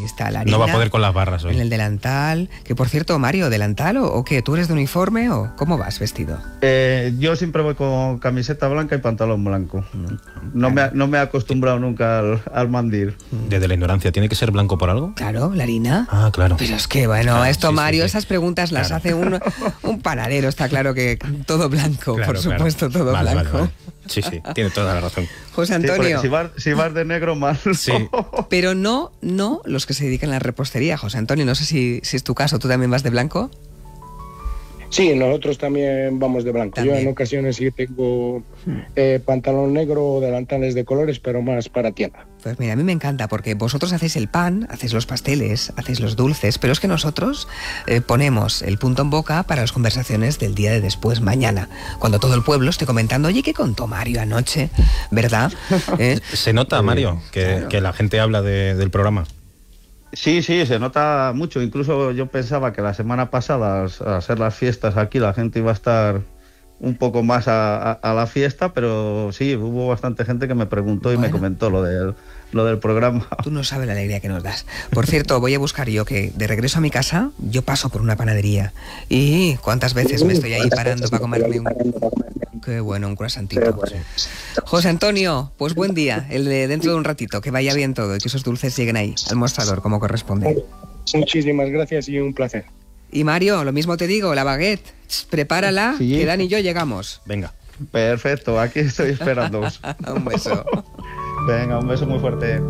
está la harina. No va a poder con las barras hoy. En el delantal. Que por cierto, Mario, ¿delantal o qué? ¿Tú eres de uniforme o cómo vas vestido? Yo siempre voy con camiseta blanca y pantalón blanco. No me he acostumbrado nunca al mandil. Desde la ignorancia, ¿tiene que ser blanco por algo? Claro, la harina. Ah, claro. Pero es que, bueno, Claro, esto, sí, Mario, sí. esas preguntas las hace un panadero, está claro que todo blanco, Claro, por supuesto, claro. todo Vale, blanco. vale. Sí, tiene toda la razón. José Sí, Antonio. si vas de negro, mal. Sí. Pero no los que se dedican a la repostería, José Antonio. No sé si es tu caso, ¿tú también vas de blanco? Sí, nosotros también vamos de blanco. También. Yo en ocasiones sí tengo pantalón negro o delantales de colores, pero más para tienda. Pues mira, a mí me encanta porque vosotros hacéis el pan, hacéis los pasteles, hacéis los dulces, pero es que nosotros ponemos el punto en boca para las conversaciones del día de después, mañana, cuando todo el pueblo esté comentando, oye, ¿qué contó Mario anoche? ¿Verdad? Se nota, Mario, que la gente habla del programa. Sí, se nota mucho. Incluso yo pensaba que la semana pasada, al ser las fiestas aquí, la gente iba a estar un poco más a la fiesta, pero sí, hubo bastante gente que me preguntó y me comentó lo del programa. Tú no sabes la alegría que nos das. Por cierto, voy a buscar yo que de regreso a mi casa, yo paso por una panadería. Y cuántas veces me estoy ahí parando para comerme qué bueno, un croissantito. José Antonio, pues buen día, el de dentro de un ratito, que vaya bien todo y que esos dulces lleguen ahí, al mostrador, como corresponde. Muchísimas gracias y un placer. Y Mario, lo mismo te digo, la baguette, prepárala, Sí. que Dani y yo llegamos. Venga. Perfecto, aquí estoy esperando. Un beso. Venga, un beso muy fuerte.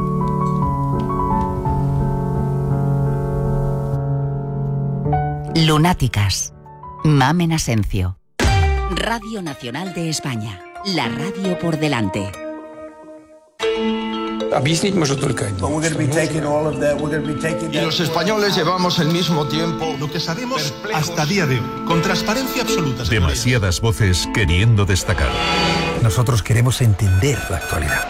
Lunáticas. Mamen Asencio. Radio Nacional de España. La radio por delante. Объяснить может только одно. Y los españoles llevamos el mismo tiempo. Lo que sabemos hasta día de hoy, con transparencia absoluta. Demasiadas voces queriendo destacar. Nosotros queremos entender la actualidad.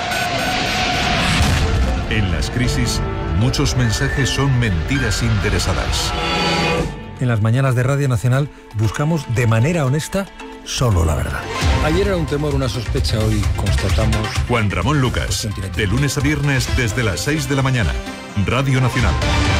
En las crisis, muchos mensajes son mentiras interesadas. En las mañanas de Radio Nacional buscamos de manera honesta solo la verdad. Ayer era un temor, una sospecha, hoy constatamos... Juan Ramón Lucas, de lunes a viernes desde las 6 de la mañana. Radio Nacional.